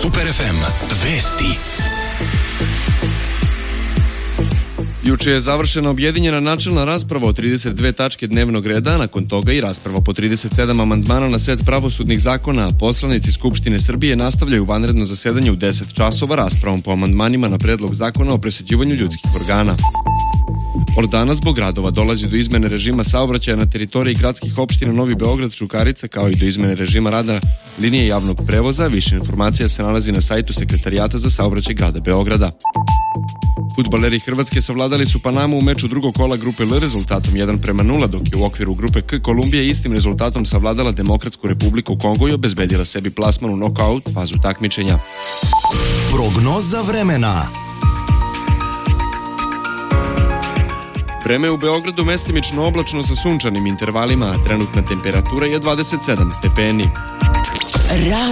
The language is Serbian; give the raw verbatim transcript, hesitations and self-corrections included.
Super ef em. Vesti. Juče je završena objedinjena načelna rasprava o trideset dve tačke dnevnog reda, nakon toga i rasprava po trideset sedam amandmana na set pravosudnih zakona, a poslanici Skupštine Srbije nastavljaju vanredno zasedanje u deset časova raspravom po amandmanima na predlog zakona o presađivanju ljudskih organa. Od danas zbog radova dolazi do izmene režima saobraćaja na teritoriji gradskih opština Novi Beograd, Čukarica, kao i do izmene režima rada linije javnog prevoza. Više informacija se nalazi na sajtu Sekretarijata za saobraćaj grada Beograda. Fudbaleri Hrvatske savladali su Panamu u meču drugog kola grupe L rezultatom jedan prema nula, dok je u okviru grupe K Kolumbija istim rezultatom savladala Demokratsku Republiku Kongo i obezbedila sebi plasman u nokaut fazu takmičenja. Prognoza vremena. Vreme u Beogradu mestimično oblačno sa sunčanim intervalima, a trenutna temperatura je dvadeset sedam stepeni. Radio